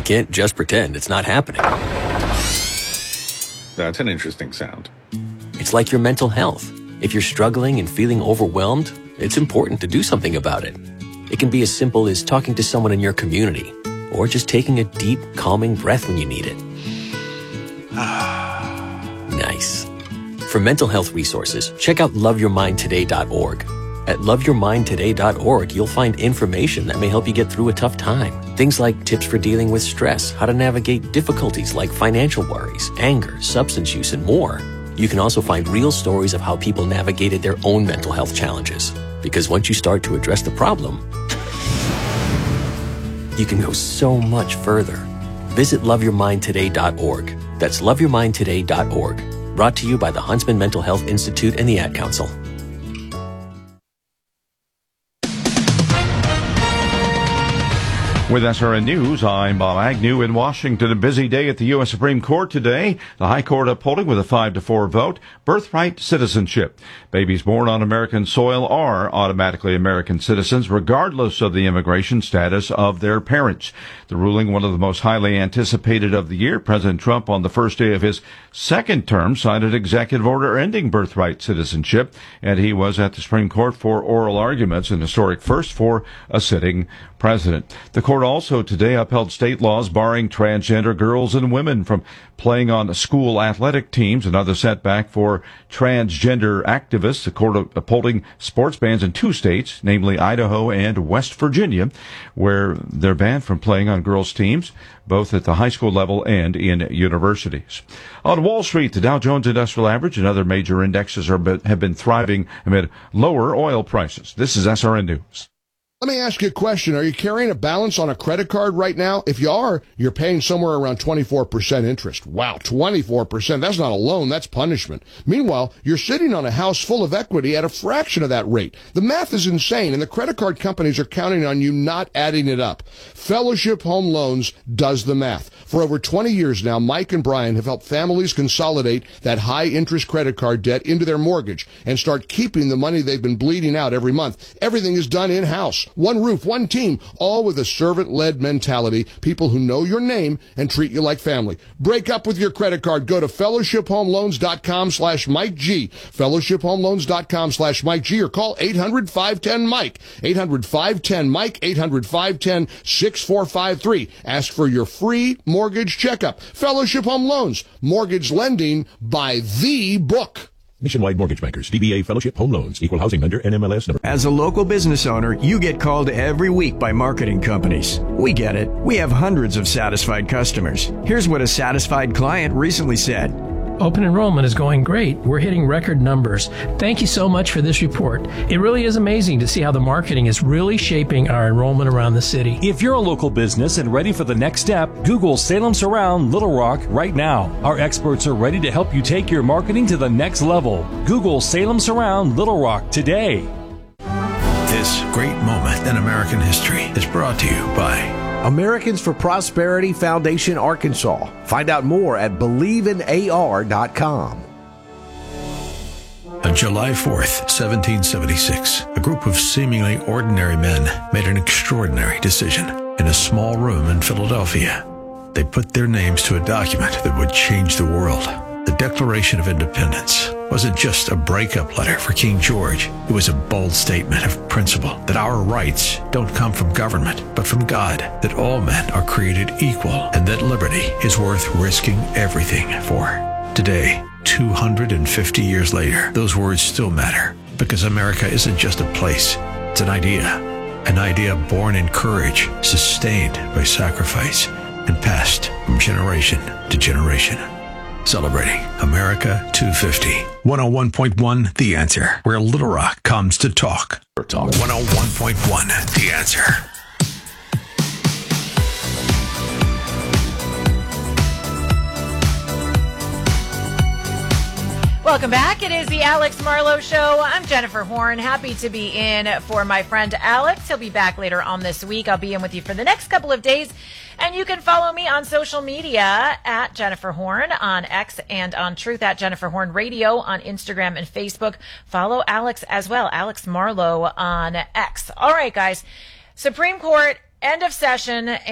You can't just pretend it's not happening. That's an interesting sound. It's like your mental health. If you're struggling and feeling overwhelmed, it's important to do something about it. It can be as simple as talking to someone in your community, or just taking a deep, calming breath when you need it. Nice. For mental health resources, check out loveyourmindtoday.org. At loveyourmindtoday.org, you'll find information that may help you get through a tough time. Things like tips for dealing with stress, how to navigate difficulties like financial worries, anger, substance use, and more. You can also find real stories of how people navigated their own mental health challenges. Because once you start to address the problem, you can go so much further. Visit loveyourmindtoday.org. That's loveyourmindtoday.org. Brought to you by the Huntsman Mental Health Institute and the Ad Council. With SRN News, I'm Bob Agnew in Washington. A busy day at the U.S. Supreme Court today. The High Court upholding with a 5-4 vote birthright citizenship. Babies born on American soil are automatically American citizens, regardless of the immigration status of their parents. The ruling, one of the most highly anticipated of the year. President Trump, on the first day of his second term, signed an executive order ending birthright citizenship, and he was at the Supreme Court for oral arguments, an historic first for a sitting president. The court also today upheld state laws barring transgender girls and women from playing on school athletic teams, another setback for transgender activists. The court upholding sports bans in 2 states, namely Idaho and West Virginia, where they're banned from playing on girls' teams, both at the high school level and in universities. On Wall Street, the Dow Jones Industrial Average and other major indexes have been thriving amid lower oil prices. This is SRN News. Let me ask you a question. Are you carrying a balance on a credit card right now? If you are, you're paying somewhere around 24% interest. Wow, 24%. That's not a loan, that's punishment. Meanwhile, you're sitting on a house full of equity at a fraction of that rate. The math is insane, and the credit card companies are counting on you not adding it up. Fellowship Home Loans does the math. For over 20 years now, Mike and Brian have helped families consolidate that high-interest credit card debt into their mortgage and start keeping the money they've been bleeding out every month. Everything is done in-house. One roof, one team, all with a servant-led mentality, people who know your name and treat you like family. Break up with your credit card. Go to fellowshiphomeloans.com/Mike G, fellowshiphomeloans.com/Mike G, or call 800-510-MIKE, 800-510-MIKE, 800-510-6453. Ask for your free mortgage checkup. Fellowship Home Loans, mortgage lending by the book. Nationwide Mortgage Bankers, DBA Fellowship Home Loans, Equal Housing Lender, NMLS number. As a local business owner, you get called every week by marketing companies. We get it. We have hundreds of satisfied customers. Here's what a satisfied client recently said. Open enrollment is going great. We're hitting record numbers. Thank you so much for this report. It really is amazing to see how the marketing is really shaping our enrollment around the city. If you're a local business and ready for the next step, Google Salem Surround Little Rock right now. Our experts are ready to help you take your marketing to the next level. Google Salem Surround Little Rock today. This great moment in American history is brought to you by Americans for Prosperity Foundation, Arkansas. Find out more at BelieveInAR.com. On July 4th, 1776, a group of seemingly ordinary men made an extraordinary decision in a small room in Philadelphia. They put their names to a document that would change the world. The Declaration of Independence wasn't just a breakup letter for King George. It was a bold statement of principle that our rights don't come from government, but from God, that all men are created equal, and that liberty is worth risking everything for. Today, 250 years later, those words still matter, because America isn't just a place, it's an idea born in courage, sustained by sacrifice, and passed from generation to generation. Celebrating America 250. 101.1 The Answer, where Little Rock comes to talk. 101.1 The Answer. Welcome back. It is the Alex Marlowe Show. I'm Jennifer Horn. Happy to be in for my friend Alex. He'll be back later on this week. I'll be in with you for the next couple of days. And you can follow me on social media at Jennifer Horn on X and on Truth at Jennifer Horn Radio on Instagram and Facebook. Follow Alex as well, Alex Marlowe on X. All right, guys. Supreme Court, end of session.